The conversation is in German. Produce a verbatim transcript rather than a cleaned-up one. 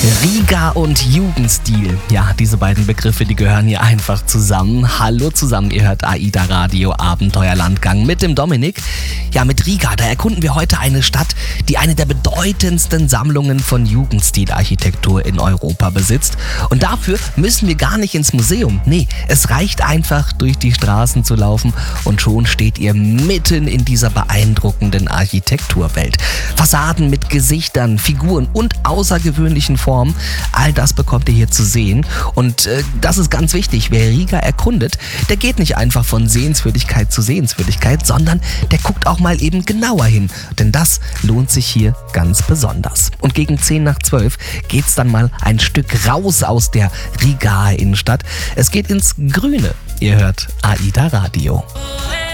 Riga und Jugendstil. Ja, diese beiden Begriffe, die gehören hier einfach zusammen. Hallo zusammen, ihr hört AIDA Radio Abenteuerlandgang mit dem Dominik. Ja, mit Riga, da erkunden wir heute eine Stadt, die eine der bedeutendsten Sammlungen von Jugendstilarchitektur in Europa besitzt. Und dafür müssen wir gar nicht ins Museum. Nee, es reicht einfach, durch die Straßen zu laufen und schon steht ihr mitten in dieser beeindruckenden Architekturwelt. Fassaden mit Gesichtern, Figuren und außergewöhnlichen Formen, all das bekommt ihr hier zu sehen. Und äh, das ist ganz wichtig, wer Riga erkundet, der geht nicht einfach von Sehenswürdigkeit zu Sehenswürdigkeit, sondern der guckt auch mal eben genauer hin. Denn das lohnt sich hier ganz besonders. Und gegen zehn nach zwölf geht's dann mal ein Stück raus aus der Rigaer Innenstadt. Es geht ins Grüne. Ihr hört AIDA Radio.